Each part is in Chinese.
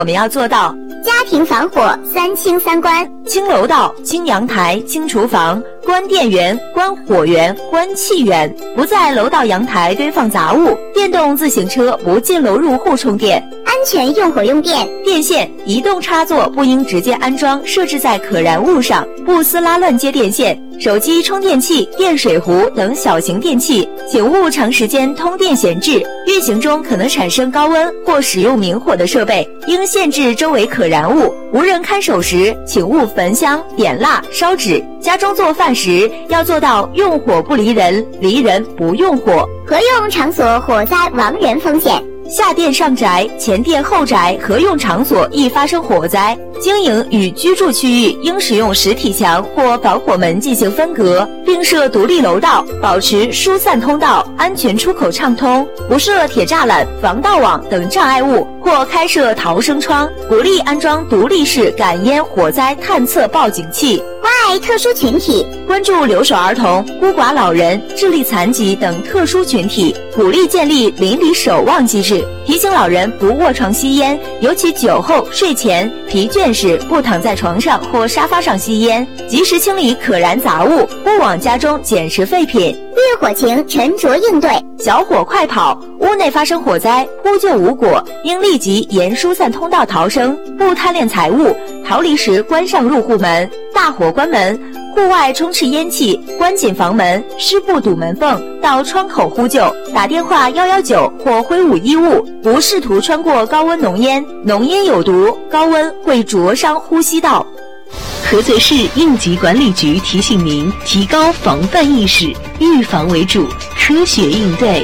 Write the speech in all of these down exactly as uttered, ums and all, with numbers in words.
我们要做到家庭防火三清三关： 清楼道、清阳台、清厨房，关电源、关火源、关气源，不在楼道阳台堆放杂物，电动自行车不进楼入户充电， 安全用火用电。 电线移动插座不应直接安装设置在可燃物上，不撕拉乱接电线。手机充电器、电水壶等小型电器，请勿长时间通电闲置。运行中可能产生高温或使用明火的设备，应限制周围可燃物。无人看守时，请勿焚香、点蜡、烧纸。家中做饭时，要做到用火不离人，离人不用火。 合用场所火灾亡人风险。 下店上宅、前店后宅合用场所易发生火灾，经营与居住区域应使用实体墙或防火门进行分隔，并设独立楼道，保持疏散通道，安全出口畅通，不设铁栅栏、防盗网等障碍物，或开设逃生窗。鼓励安装独立式感烟火灾探测报警器。 关爱特殊群体， 关注留守儿童、孤寡老人、智力残疾等特殊群体，鼓励建立邻里守望机制，提醒老人不卧床吸烟，尤其酒后、睡前、疲倦时不躺在床上或沙发上吸烟，及时清理可燃杂物，勿往家中捡拾废品。 遇火情沉着应对， 小火快跑，屋内发生火灾，呼救无果，应立即沿疏散通道逃生，不贪恋财物，逃离时关上入户门，大火关门，户外充斥烟气，关紧房门，湿布堵门缝，到窗口呼救，打电话一一九或挥舞衣物，不试图穿过高温浓烟，浓烟有毒，高温会灼伤呼吸道。 菏泽市应急管理局提醒您提高防范意识，预防为主，科学应对。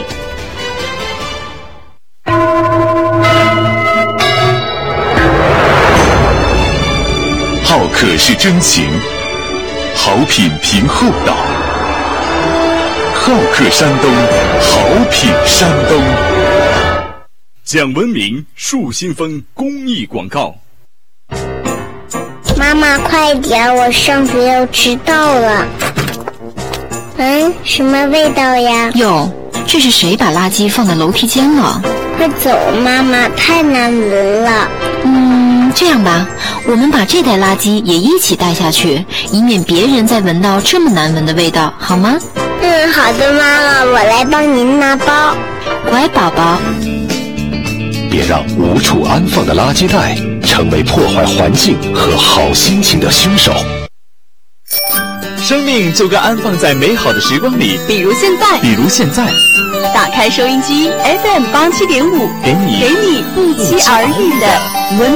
好客是真情，好品评厚道。好客山东，好品山东。讲文明树新风公益广告。 妈妈，快点，我上学要迟到了。嗯，什么味道呀？ 哟，这是谁把垃圾放在楼梯间了？ 快走，妈妈，太难闻了。 嗯，这样吧，我们把这袋垃圾也一起带下去，以免别人再闻到这么难闻的味道，好吗？ 嗯，好的，妈妈，我来帮您拿包。 乖宝宝。 别让无处安放的垃圾袋成为破坏环境和好心情的凶手。 生命就该安放在美好的时光里， 比如现在， 比如现在， 打开收音机 F M 八七点五， 给你给你不期而遇的温